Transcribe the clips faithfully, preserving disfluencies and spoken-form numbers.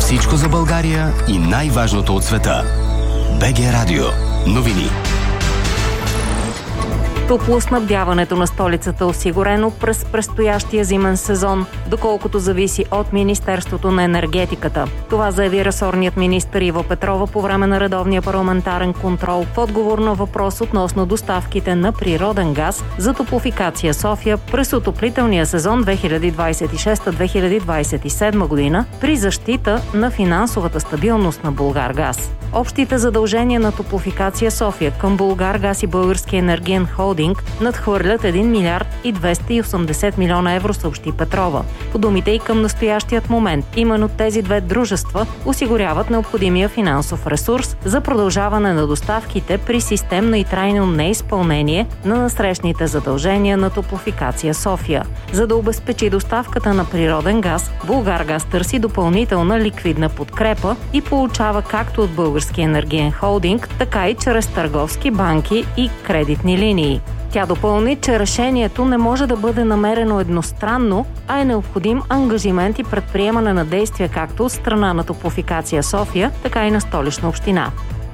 Всичко за България и най-важното от света. БГ Радио. Новини. Топлоснабдяването на столицата е осигурено през предстоящия зимен сезон, доколкото зависи от Министерството на енергетиката. Това заяви ресорният министър Ива Петрова по време на редовния парламентарен контрол в отговор на въпрос относно доставките на природен газ за Топлофикация София през отоплителния сезон две хиляди двадесет и шеста - две хиляди двадесет и седма година при защита на финансовата стабилност на Булгаргаз. Общите задължения на Топлофикация София към Булгаргаз и Българския енергиен холдинг надхвърлят един милиард и двеста и осемдесет милиона евро, съобщи Петрова. По думите и към настоящият момент, именно тези две дружества осигуряват необходимия финансов ресурс за продължаване на доставките при системно и трайно неизпълнение на насрещните задължения на Топлофикация София. За да обезпечи доставката на природен газ, Булгаргаз търси допълнителна ликвидна подкрепа и получава както от Българския енергиен холдинг, така и чрез търговски банки и кредитни линии. Тя допълни, че решението не може да бъде намерено едностранно, а е необходим ангажимент и предприемане на действия както от страна на Топлофикация София, така и на Столична община.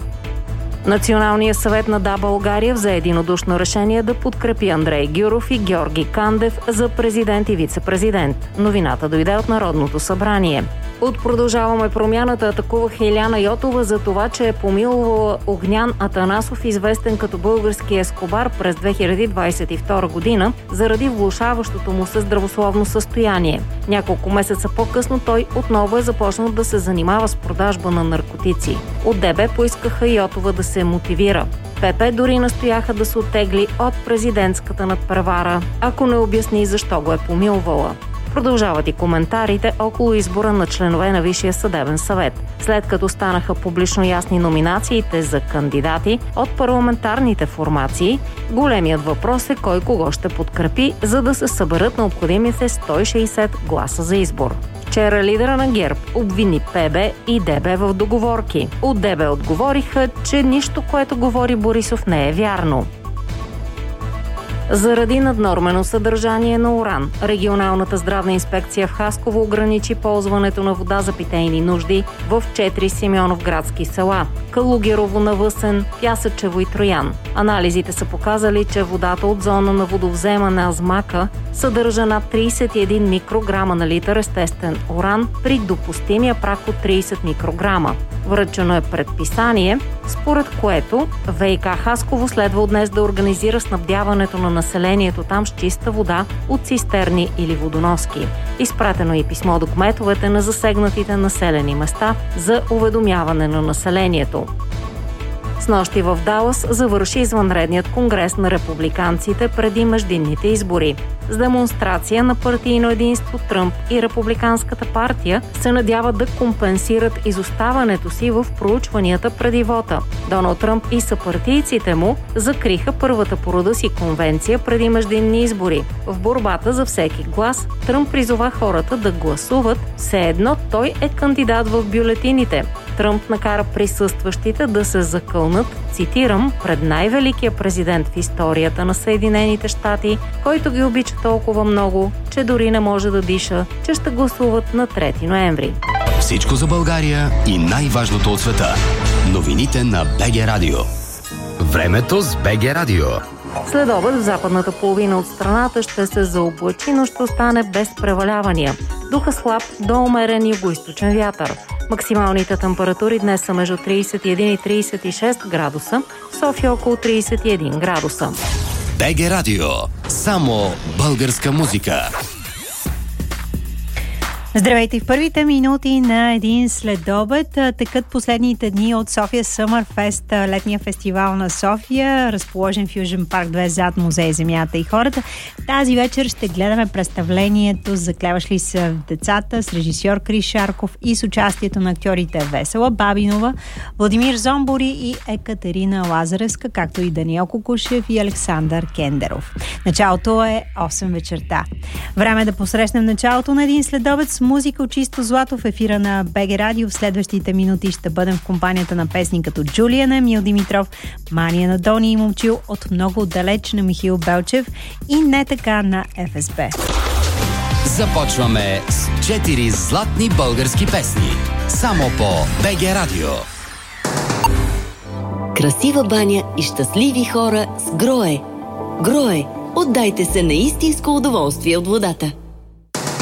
Националният съвет на Да, България взе единодушно решение да подкрепи Андрей Гюров и Георги Кандев за президент и вице-президент. Новината дойде от Народното събрание. От Продължаваме промяната атакуваха Иляна Йотова за това, че е помилвала Огнян Атанасов, известен като български Ескобар, през две хиляди двадесет и втора година, заради влошаващото му се здравословно състояние. Няколко месеца по-късно той отново е започнал да се занимава с продажба на наркотици. От ДБ поискаха Йотова да се мотивира. ПП дори настояха да се оттегли от президентската надпревара, ако не обясни защо го е помилвала. Продължават и коментарите около избора на членове на Висшия съдебен съвет. След като станаха публично ясни номинациите за кандидати от парламентарните формации, големият въпрос е кой кого ще подкрепи, за да се съберат необходимите сто и шейсет гласа за избор. Вчера лидера на ГЕРБ обвини ПБ и ДБ в договорки. От ДБ отговориха, че нищо, което говори Борисов, не е вярно. Заради наднормено съдържание на уран, регионалната здравна инспекция в Хасково ограничи ползването на вода за питейни нужди в четири симеоновградски села – Калугерово, Навъсен, Пясъчево и Троян. Анализите са показали, че водата от зона на водовземане Азмака съдържа над тридесет и един микрограма на литър естествен уран при допустимия праг от тридесет микрограма. Връчено е предписание, според което ВиК Хасково следва от днес да организира снабдяването на населението там с чиста вода от цистерни или водоноски. Изпратено е и писмо до кметовете на засегнатите населени места за уведомяване на населението. Снощи в Далас завърши извънредният конгрес на републиканците преди междинните избори. С демонстрация на партийно единство Тръмп и Републиканската партия се надяват да компенсират изоставането си в проучванията преди вота. Доналд Тръмп и съпартийците му закриха първата по рода си конвенция преди междинни избори. В борбата за всеки глас Тръмп призова хората да гласуват, все едно той е кандидат в бюлетините. Тръмп накара присъстващите да се закълнат, цитирам, пред най-великия президент в историята на Съединените щати, който ги обича толкова много, че дори не може да диша, че ще гласуват на трети ноември. Всичко за България и най-важното от света. Новините на БГ Радио. Времето с БГ Радио. След обед в западната половина от страната ще се заоблачи, но ще остане без превалявания. Духа слаб до умерен югоизточен вятър. Максималните температури днес са между тридесет и един и тридесет и шест градуса, в София около тридесет и един градуса. БГ Радио. Само българска музика. Здравейте! В първите минути на един следобед текат последните дни от София Summer Fest, летния фестивал на София, разположен в Южен парк две зад музей Земята и хората. Тази вечер ще гледаме представлението "Заклеваш ли се в децата" с режисьор Крис Шарков и с участието на актьорите Весела Бабинова, Владимир Зомбори и Екатерина Лазаревска, както и Даниел Кукушев и Александър Кендеров. Началото е осем вечерта. Време е да посрещнем началото на един следобед с музика от чисто злато в ефира на БГ Радио. В следващите минути ще бъдем в компанията на песни като Джулия на Емил Димитров, Мания на Дони и Момчил, От много отдалеч на Михаил Белчев и Не така на ФСБ. Започваме с четири златни български песни. Само по БГ Радио. Красива баня и щастливи хора с Грое. Грое. Отдайте се на истинско удоволствие от водата.